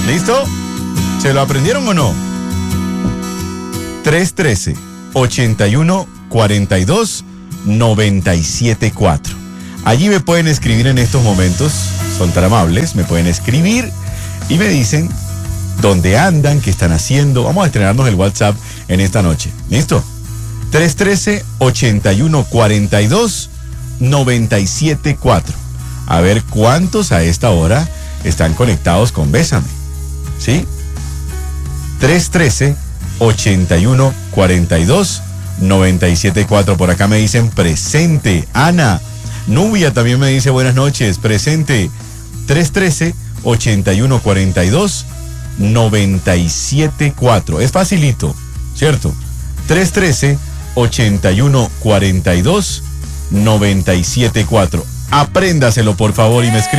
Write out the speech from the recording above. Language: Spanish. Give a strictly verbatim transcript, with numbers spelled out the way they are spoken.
¿Listo? ¿Se lo aprendieron o no? tres uno tres, ocho uno cuatro dos, nueve siete cuatro. Allí me pueden escribir en estos momentos, son tan amables, me pueden escribir y me dicen dónde andan, qué están haciendo. Vamos a estrenarnos el WhatsApp en esta noche. ¿Listo? tres uno tres, ocho uno cuatro dos, nueve siete cuatro. A ver cuántos a esta hora están conectados con Bésame. ¿Sí? tres uno tres, ocho uno cuatro dos, nueve siete cuatro. Por acá me dicen presente. Ana. Nubia también me dice buenas noches. Presente. tres uno tres, ocho uno cuatro dos, nueve siete cuatro. Es facilito, ¿cierto? tres uno tres, ocho uno cuatro dos, nueve siete cuatro. Apréndaselo, por favor, y me escribe.